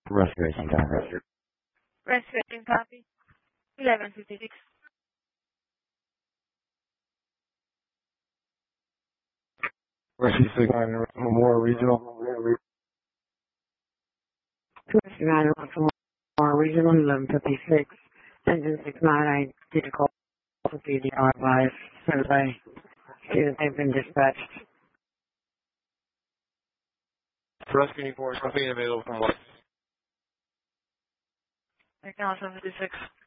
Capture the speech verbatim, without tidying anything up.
Restoration time. Restoration copy. eleven fifty-six. Rescue six nine Memorial Regional. two nine one Memorial Regional, eleven fifty-six. Engine six nine, I did call for P D R by as soon as I see that they've been dispatched. Rescue four, something available from what? Acknowledge seven fifty-six.